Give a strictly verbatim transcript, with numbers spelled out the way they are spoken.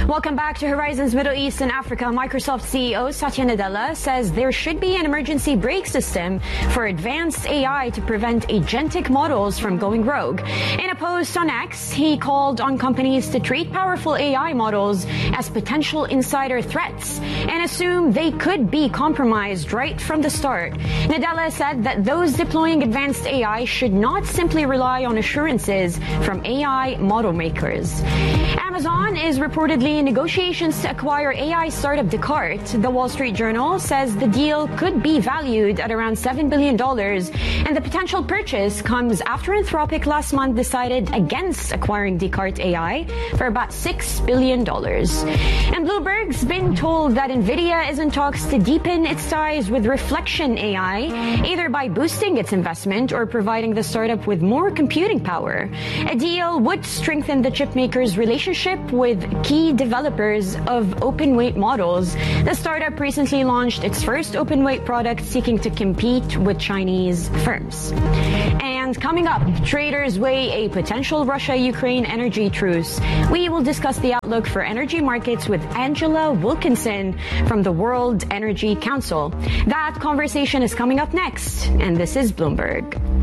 Welcome back to Horizons Middle East and Africa. Microsoft C E O Satya Nadella says there should be an emergency brake system for advanced A I to prevent agentic models from going rogue. In a post on X, he called on companies to treat powerful A I models as potential insider threats and assume they could be compromised right from the start. Nadella said that those deploying advanced A I should not simply rely on assurances from A I model makers. Amazon is reportedly in negotiations to acquire A I startup Descartes. The Wall Street Journal says the deal could be valued at around seven billion dollars, and the potential purchase comes after Anthropic last month decided against acquiring Descartes A I for about six billion dollars. And Bloomberg's been told that NVIDIA is in talks to deepen its ties with Reflection A I, either by boosting its investment or providing the startup with more computing power. A deal would strengthen the chipmaker's relationship with key developers of open-weight models. The startup recently launched its first open-weight product seeking to compete with Chinese firms. And coming up, traders weigh a potential Russia-Ukraine energy truce. We will discuss the outlook for energy markets with Angela Wilkinson from the World Energy Council. That conversation is coming up next, and this is Bloomberg.